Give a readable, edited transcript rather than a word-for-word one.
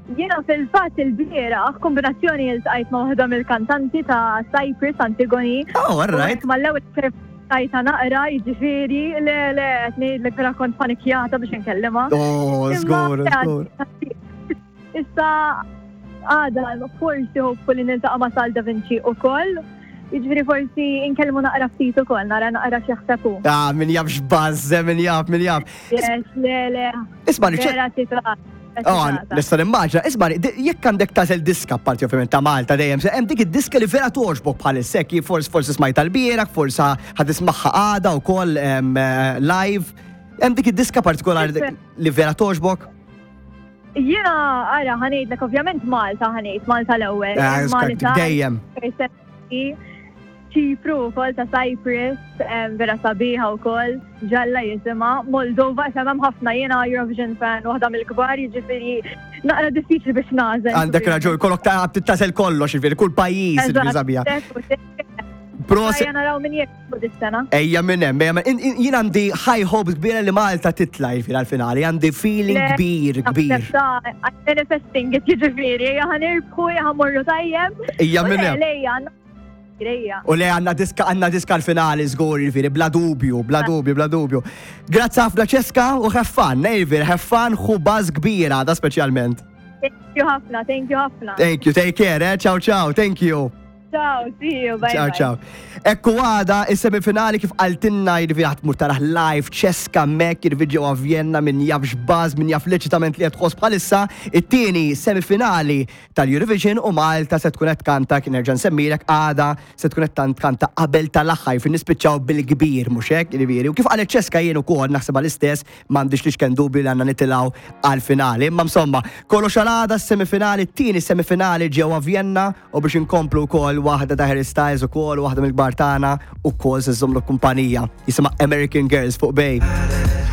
Jiena fil-fatt il-bieraħ kombinazzjoni il-tqajt ma' waħda mill-kantanti ta' Cyprus Antigoni. Oh, all right. Mal-ewwel tajta naqra, jiġifieri, le, qed ngħidlek vera kont panikjata biex nkellima. Oh, żgur. Issa għada forsi hopefully niltaqa' ma' Sal Da Vinci ukoll. Jiġifieri forsi nkellmu naqra ftit ukoll, nara naqra xi jaħseb hu. Min jaf x'bażz, min jaf. Yes, le. Isma' nista' nimmaġna, isma' jekk għandek tażel diska parti ovvjament ta' Malta dejjem, hemm dik id-diska li vera toġbok bħalissa hekk forsi smajta l-bierak, forsi ħad ismagħha għada wkoll live. Hemm dik id-diska partikolari li vera toġbok? Jiena ara ħanejdlek ovvjament Malta l-ewwel. Malta dejjem. Ċipru wkoll ta' Cyprus, vera sabiħa wkoll, ġalla jisimha. Moldova hemm ħafna jiena Eurovision fan waħda mill-kbar, jiġifieri naqra diffiċli biex nażel. Għandek raġun, kollok tittasel kollox, jiġifieri kull pajjiż iġifieri sabiħa. Proset. Naraw min jekk dis-sena. Ejja minn hemm, jien għandi high hopes kbira li Malta titla' jiġifieri għall-finali, għandi feeling kbir. Manifesting it jiġifieri, ħanirbħu ħamorru tajjeb. Ejja minn hemm. U le għanna diska l-finali żgur jiġifieri bla dubju. Grazzi ħafna Ċeska u have fun, have fun ħu baż kbira da speċjalment. Thank you ħafna. Thank you, take care, ciao, thank you. Ciao, see you, bye. Ciao. Ekku għada, il-semifinali kif għaltinna jiġifieri ħatmur taraħ live Ċeska mek jiġifieri ġewwa Vienna min jaf x'baż, min jaf leċitament li qed tħoss bħalissa it-tieni semifinali tal-Eurovision u Malta se tkun qed kanta kien nerġa' nsemmilek għada se tkun qed kanta qabel tal-aħħar fin nispiċċaw bil-kbir mhux hekk jiġifieri. U kif qalet Ċeska jien ukoll naħseb għall-istess m'għandix li x'kien dubju li għandna nitilgħu għall-finali. Imma insomma, kollox għal għada s-semifinali, t-tieni semifinali ġewwa Vienna u biex inkomplu wkoll waħda ta' Harry Styles ukoll waħda mill-kbar tagħna ukoll se żżomm kumpanija jisimha American Girls fuq Bej.